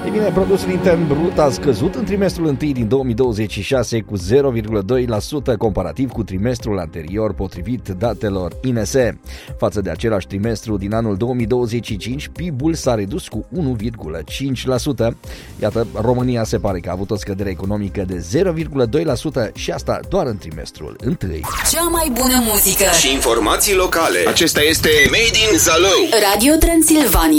Ei bine, produsul intern brut a scăzut în trimestrul 1 din 2026 cu 0,2% comparativ cu trimestrul anterior, potrivit datelor INS. Față de același trimestru din anul 2025, PIB-ul s-a redus cu 1,5%. Iată, România se pare că a avut o scădere economică de 0,2% și asta doar în trimestrul 1. Cea mai bună muzică și informații locale. Acesta este Made in Zalău. Radio Transilvania.